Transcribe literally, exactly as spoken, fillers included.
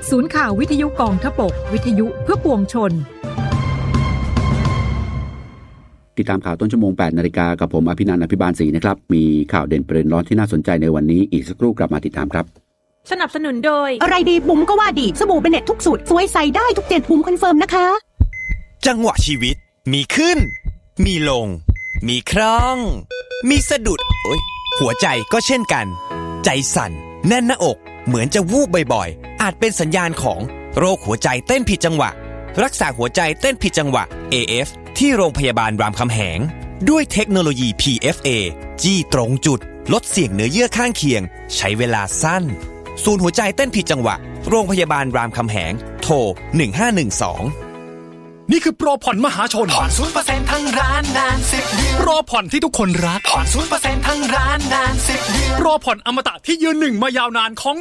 ศูนย์ข่าววิทยุกองทพบกวิทยุเพื่อปวงชนติดตามข่าวต้นชั่วโมง แปดนาฬิกากับผมอภินันท์ อภิบาลศรีนะครับมีข่าวเด่นประเด็นร้อนที่น่าสนใจในวันนี้อีกสักครู่กลับมาติดตามครับสนับสนุนโดยอะไรดีบุ๋มก็ว่าดีสบู่เบเน็ตทุกสูตรสวยใส่ได้ทุกเจ็ดบุ๋มคอนเฟิร์มนะคะจังหวะชีวิตมีขึ้นมีลงมีคร่องมีสะดุดโอ๊ยหัวใจก็เช่นกันใจสั่นแน่นหน้าอกเหมือนจะวูบบ่อยๆอาจเป็นสัญญาณของโรคหัวใจเต้นผิดจังหวะรักษาหัวใจเต้นผิดจังหวะ เอ เอฟ ที่โรงพยาบาลรามคำแหงด้วยเทคโนโลยี พี เอฟ เอ จี้ตรงจุดลดเสี่ยงเนื้อเยื่อข้างเคียงใช้เวลาสั้นศูนย์หัวใจเต้นผิดจังหวะโรงพยาบาลรามคำแหงโทรหนึ่งห้าหนึ่งสองนี่คือโปรผ่อนมหาชนผ่อน ศูนย์เปอร์เซ็นต์ ทั้งร้านนานสิบเดือนโปรผ่อนที่ทุกคนรักผ่อน ศูนย์เปอร์เซ็นต์ ทั้งร้านนานสิบเดือนโปรผ่อนอมตะที่ยืนหนึ่งมายาวนานของ